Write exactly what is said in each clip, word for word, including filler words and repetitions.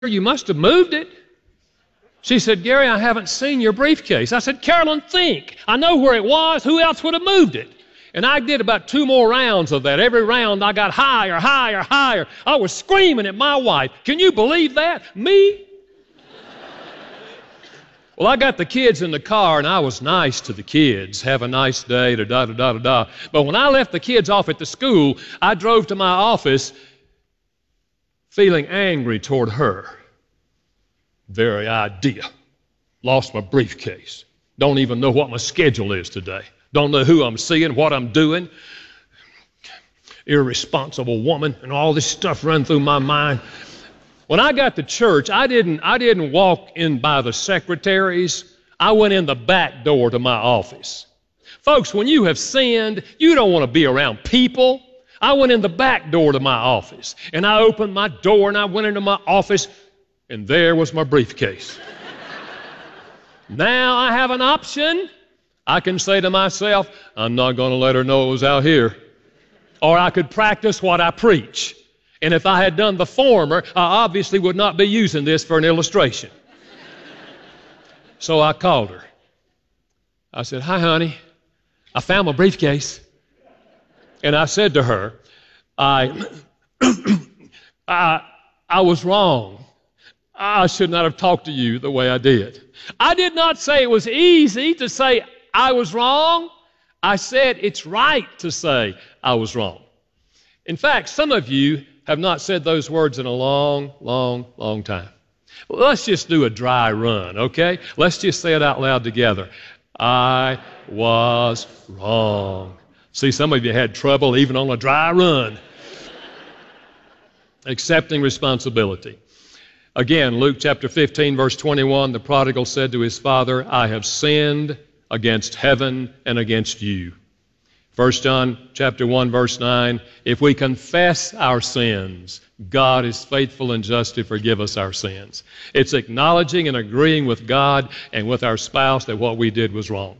you must have moved it. She said, Gary, I haven't seen your briefcase. I said, Carolyn, think. I know where it was. Who else would have moved it? And I did about two more rounds of that. Every round I got higher, higher, higher. I was screaming at my wife. Can you believe that? Me? Well, I got the kids in the car, and I was nice to the kids. Have a nice day, da da da da da. But when I left the kids off at the school, I drove to my office feeling angry toward her. Very idea. Lost my briefcase. Don't even know what my schedule is today. Don't know who I'm seeing, what I'm doing. Irresponsible woman, and all this stuff run through my mind. When I got to church, I didn't, I didn't walk in by the secretaries. I went in the back door to my office. Folks, when you have sinned, you don't want to be around people. I went in the back door to my office, and I opened my door, and I went into my office, and there was my briefcase. Now I have an option. I can say to myself, I'm not going to let her know it was out here. Or I could practice what I preach. And if I had done the former, I obviously would not be using this for an illustration. So I called her. I said, hi, honey. I found my briefcase. And I said to her, I, I, I was wrong. I should not have talked to you the way I did. I did not say it was easy to say I was wrong. I said it's right to say I was wrong. In fact, some of you have not said those words in a long, long, long time. Well, let's just do a dry run, okay? Let's just say it out loud together. I was wrong. See, some of you had trouble even on a dry run. Accepting responsibility. Again, Luke chapter fifteen, verse twenty-one, the prodigal said to his father, I have sinned against heaven and against you. First John chapter one, verse nine, if we confess our sins, God is faithful and just to forgive us our sins. It's acknowledging and agreeing with God and with our spouse that what we did was wrong.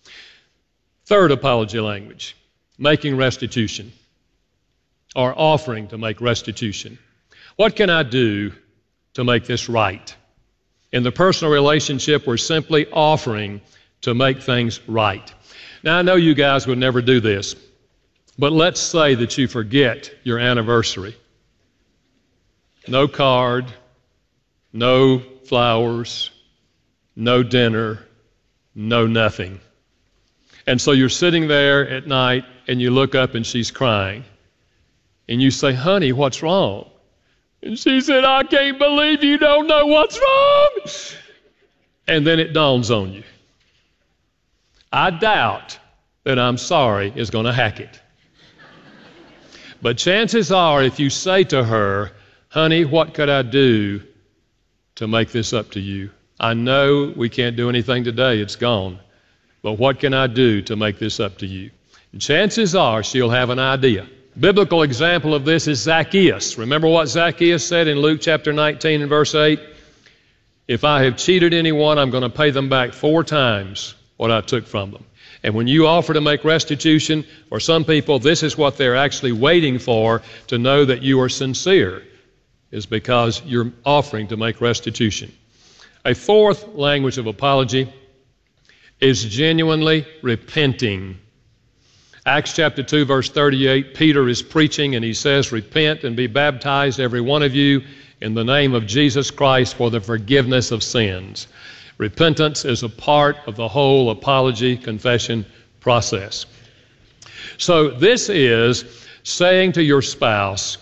Third apology language, making restitution or offering to make restitution. What can I do to make this right? In the personal relationship, we're simply offering to make things right. Now, I know you guys would never do this, but let's say that you forget your anniversary. No card, no flowers, no dinner, no nothing. And so you're sitting there at night and you look up and she's crying. And you say, honey, what's wrong? And she said, I can't believe you don't know what's wrong. And then it dawns on you. I doubt that I'm sorry is going to hack it. But chances are, if you say to her, honey, what could I do to make this up to you? I know we can't do anything today, it's gone. But what can I do to make this up to you? And chances are she'll have an idea. Biblical example of this is Zacchaeus. Remember what Zacchaeus said in Luke chapter nineteen and verse eight? If I have cheated anyone, I'm going to pay them back four times what I took from them. And when you offer to make restitution, for some people, this is what they're actually waiting for to know that you are sincere, is because you're offering to make restitution. A fourth language of apology is genuinely repenting. Acts chapter two, verse thirty-eight, Peter is preaching and he says, repent and be baptized, every one of you, in the name of Jesus Christ for the forgiveness of sins. Repentance is a part of the whole apology confession process. So this is saying to your spouse,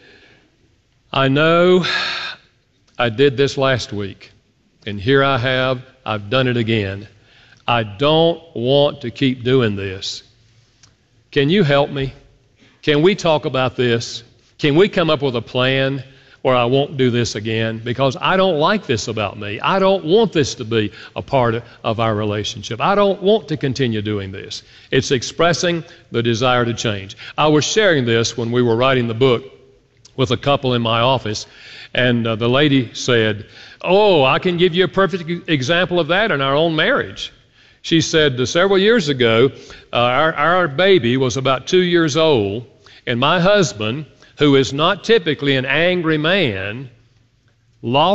I know I did this last week, and here I have, I've done it again. I don't want to keep doing this. Can you help me? Can we talk about this? Can we come up with a plan where I won't do this again? Because I don't like this about me. I don't want this to be a part of our relationship. I don't want to continue doing this. It's expressing the desire to change. I was sharing this when we were writing the book with a couple in my office, and uh, the lady said, oh, I can give you a perfect example of that in our own marriage. She said, uh, several years ago, uh, our, our baby was about two years old, and my husband, who is not typically an angry man, Lost